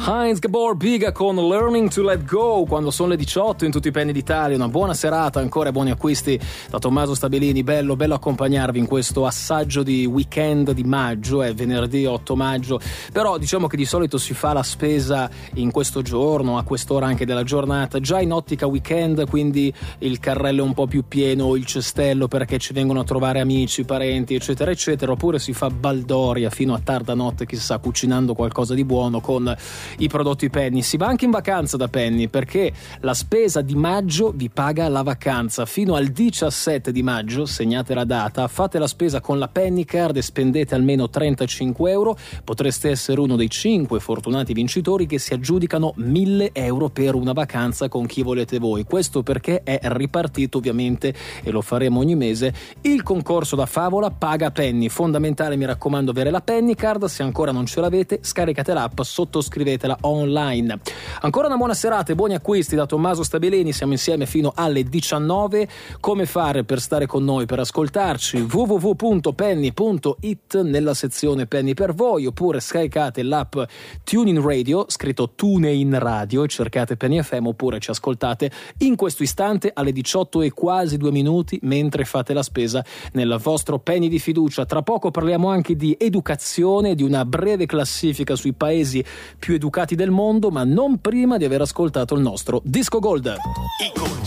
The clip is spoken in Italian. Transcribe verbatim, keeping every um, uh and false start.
Heinz Gabor Biga con Learning to Let Go, quando sono le diciotto in tutti i penny d'Italia. Una buona serata, ancora buoni acquisti da Tommaso Stabilini. Bello, bello accompagnarvi in questo assaggio di weekend di maggio, è venerdì otto maggio, però diciamo che di solito si fa la spesa in questo giorno, a quest'ora anche della giornata, già in ottica weekend, quindi il carrello è un po' più pieno, il cestello perché ci vengono a trovare amici, parenti, eccetera eccetera, oppure si fa baldoria fino a tarda notte, chissà, cucinando qualcosa di buono con i prodotti Penny. Si va anche in vacanza da Penny, perché la spesa di maggio vi paga la vacanza fino al diciassette di maggio. Segnate la data, fate la spesa con la Penny Card e spendete almeno trentacinque euro, potreste essere uno dei cinque fortunati vincitori che si aggiudicano mille euro per una vacanza con chi volete voi. Questo perché è ripartito ovviamente, e lo faremo ogni mese, il concorso da favola Paga Penny. Fondamentale, mi raccomando, avere la Penny Card. Se ancora non ce l'avete, scaricate l'app, sottoscrivetela online. Ancora una buona serata e buoni acquisti da Tommaso Stabilini. Siamo insieme fino alle diciannove. Come fare per stare con noi, per ascoltarci? w w w punto penny punto i t nella sezione Penny per voi, oppure scaricate l'app TuneIn Radio, scritto TuneIn Radio, e cercate Penny F M, oppure ci ascoltate in questo istante alle diciotto e quasi due minuti mentre fate la spesa nel vostro Penny di fiducia. Tra poco parliamo anche di educazione, di una breve classifica sui paesi più educati del mondo, ma non prima di aver ascoltato il nostro Disco Gold.